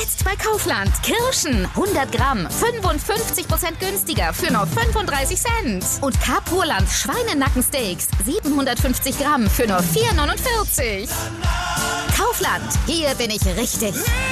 Jetzt bei Kaufland. Kirschen 100 Gramm 55% günstiger für nur 35 Cent. Und Capurland Schweinenackensteaks 750 Gramm für nur 4,49. Kaufland, hier bin ich richtig.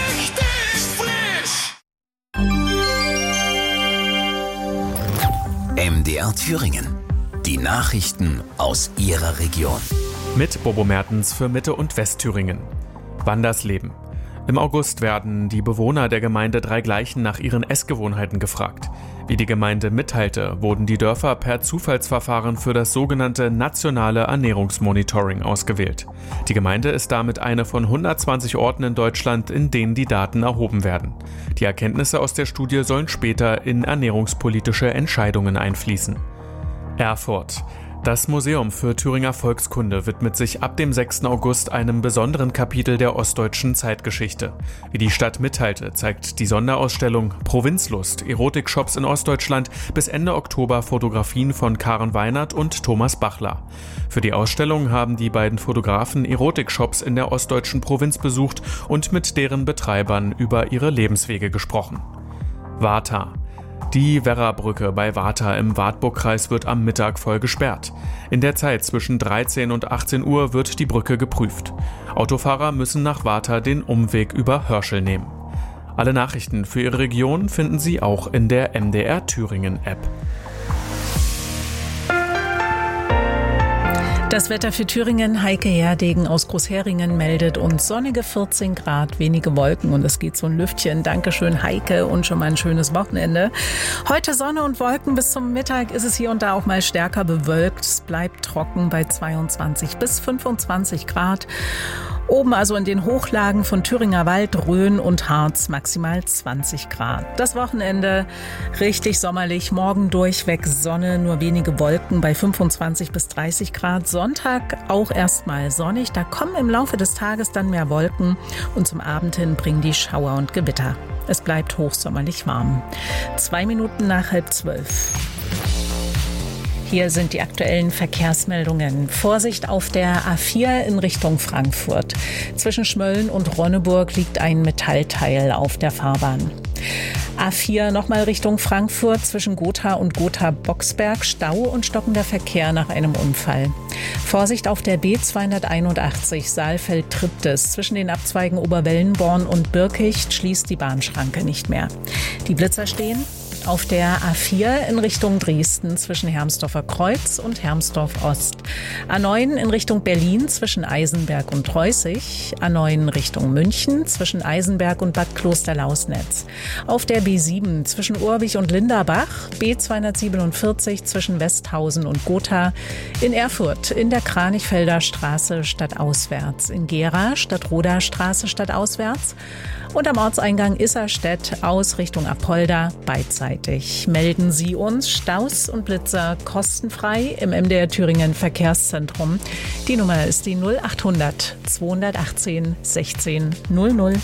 MDR Thüringen. Die Nachrichten aus Ihrer Region. Mit Bobo Mertens für Mitte- und Westthüringen. Wandersleben. Im August werden die Bewohner der Gemeinde Dreigleichen nach ihren Essgewohnheiten gefragt. Wie die Gemeinde mitteilte, wurden die Dörfer per Zufallsverfahren für das sogenannte nationale Ernährungsmonitoring ausgewählt. Die Gemeinde ist damit eine von 120 Orten in Deutschland, in denen die Daten erhoben werden. Die Erkenntnisse aus der Studie sollen später in ernährungspolitische Entscheidungen einfließen. Erfurt. Das Museum für Thüringer Volkskunde widmet sich ab dem 6. August einem besonderen Kapitel der ostdeutschen Zeitgeschichte. Wie die Stadt mitteilte, zeigt die Sonderausstellung Provinzlust, Erotikshops in Ostdeutschland bis Ende Oktober Fotografien von Karen Weinert und Thomas Bachler. Für die Ausstellung haben die beiden Fotografen Erotikshops in der ostdeutschen Provinz besucht und mit deren Betreibern über ihre Lebenswege gesprochen. Warta. Die Werrabrücke bei Warta im Wartburgkreis wird am Mittag voll gesperrt. In der Zeit zwischen 13 und 18 Uhr wird die Brücke geprüft. Autofahrer müssen nach Warta den Umweg über Hörschel nehmen. Alle Nachrichten für Ihre Region finden Sie auch in der MDR Thüringen App. Das Wetter für Thüringen. Heike Herdegen aus Großheringen meldet uns sonnige 14 Grad, wenige Wolken und es geht so ein Lüftchen. Dankeschön, Heike, und schon mal ein schönes Wochenende. Heute Sonne und Wolken, bis zum Mittag ist es hier und da auch mal stärker bewölkt. Es bleibt trocken bei 22 bis 25 Grad. Oben also in den Hochlagen von Thüringer Wald, Rhön und Harz maximal 20 Grad. Das Wochenende richtig sommerlich, morgen durchweg Sonne, nur wenige Wolken bei 25 bis 30 Grad. Sonntag auch erstmal sonnig, da kommen im Laufe des Tages dann mehr Wolken und zum Abend hin bringen die Schauer und Gewitter. Es bleibt hochsommerlich warm. 2 Minuten nach 11:30. Hier sind die aktuellen Verkehrsmeldungen. Vorsicht auf der A4 in Richtung Frankfurt. Zwischen Schmölln und Ronneburg liegt ein Metallteil auf der Fahrbahn. A4 nochmal Richtung Frankfurt, zwischen Gotha und Gotha-Boxberg, Stau und stockender Verkehr nach einem Unfall. Vorsicht auf der B281 Saalfeld-Triptis. Zwischen den Abzweigen Oberwellenborn und Birkicht schließt die Bahnschranke nicht mehr. Die Blitzer stehen auf der A4 in Richtung Dresden zwischen Hermsdorfer Kreuz und Hermsdorf Ost. A9 in Richtung Berlin zwischen Eisenberg und Treußig. A9 Richtung München zwischen Eisenberg und Bad Klosterlausnetz. Auf der B7 zwischen Urwig und Linderbach. B247 zwischen Westhausen und Gotha. In Erfurt in der Kranichfelder Straße stadtauswärts. In Gera Stadtroder Straße stadtauswärts. Und am Ortseingang Isserstedt aus Richtung Apolda beidseitig. Melden Sie uns Staus und Blitzer kostenfrei im MDR Thüringen Verkehrszentrum. Die Nummer ist die 0800 218 16 00. MDR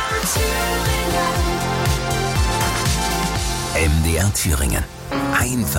Thüringen. MDR Thüringen. Einfach